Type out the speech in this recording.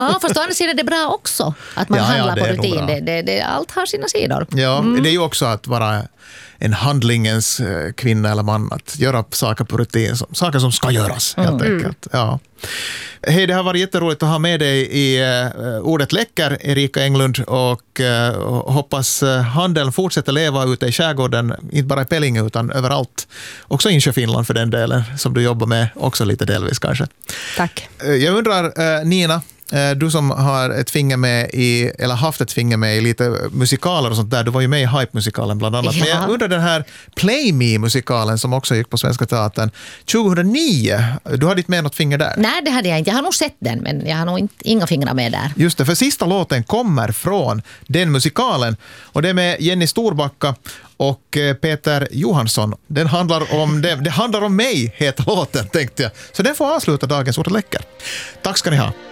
Ja, fast å andra sidan är det bra också att man handlar på rutin. Allt har sina sidor. Ja, det är ju också att vara en handlingens kvinna eller man, att göra saker på rutin, saker som ska göras helt enkelt. Ja. Hej, det har varit jätteroligt att ha med dig i Ordet läcker, Erika Englund, och hoppas handeln fortsätter leva ute i skärgården, inte bara i Pellinge utan överallt. Också i Finland för den delen som du jobbar med, också lite delvis kanske. Tack. Jag undrar, Nina, du som har ett finger med i, eller haft ett finger med i lite musikaler och sånt där. Du var ju med i Hype-musikalen bland annat. Ja. Men jag undrar den här Play Me-musikalen som också gick på Svenska Teatern 2009. Du hade inte med något finger där? Nej, det hade jag inte. Jag har nog sett den, men jag har nog inga fingrar med där. Just det, för sista låten kommer från den musikalen. Och det är med Jenny Storbacka och Peter Johansson. Det handlar om mig, heter låten, tänkte jag. Så den får avsluta dagens Ordet läcker. Tack ska ni ha.